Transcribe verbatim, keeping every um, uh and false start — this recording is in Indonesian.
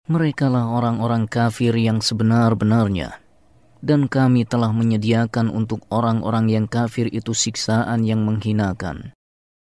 Merekalah orang-orang kafir yang sebenar-benarnya. Dan kami telah menyediakan untuk orang-orang yang kafir itu siksaan yang menghinakan.